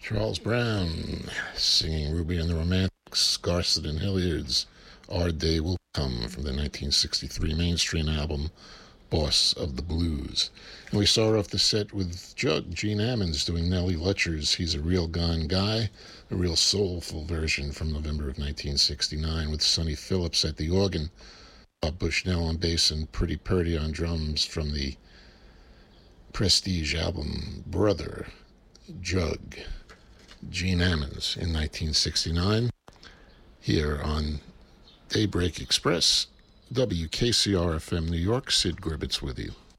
Charles Brown singing Ruby and the Romantics, Garston and Hilliard's Our Day Will Come from the 1963 mainstream album Boss of the Blues. And we saw off the set with Jug, Gene Ammons, doing Nellie Letcher's He's a Real Gone Guy, a real soulful version from November of 1969 with Sonny Phillips at the organ, Bob Bushnell on bass, and Pretty Purdy on drums from the Prestige album Brother, Jug, Gene Ammons in 1969, here on Daybreak Express, WKCR FM New York. Sid Gribbets with you.